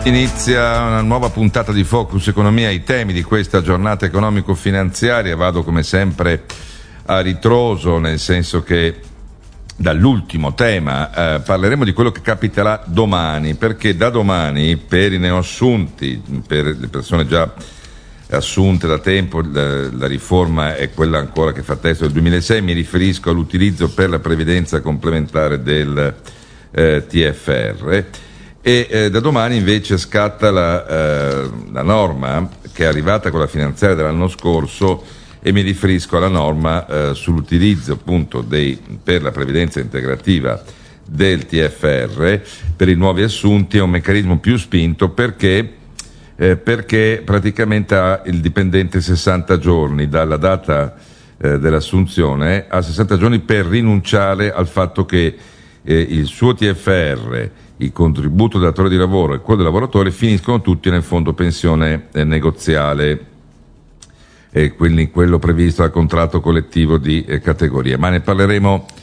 Inizia una nuova puntata di Focus Economia, i temi di questa giornata economico-finanziaria. Vado come sempre a ritroso, nel senso che dall'ultimo tema parleremo di quello che capiterà domani, perché da domani per i neoassunti, per le persone già assunte da tempo, la riforma è quella ancora che fa testo del 2006, mi riferisco all'utilizzo per la previdenza complementare del TFR. E da domani invece scatta la norma che è arrivata con la finanziaria dell'anno scorso, e mi riferisco alla norma sull'utilizzo appunto per la previdenza integrativa del TFR per i nuovi assunti. È un meccanismo più spinto perché praticamente ha il dipendente 60 giorni dalla data dell'assunzione, ha 60 giorni per rinunciare al fatto che il suo TFR, il contributo del datore di lavoro e quello del lavoratore finiscono tutti nel fondo pensione negoziale, quindi quello previsto dal contratto collettivo di categoria. Ma ne parleremo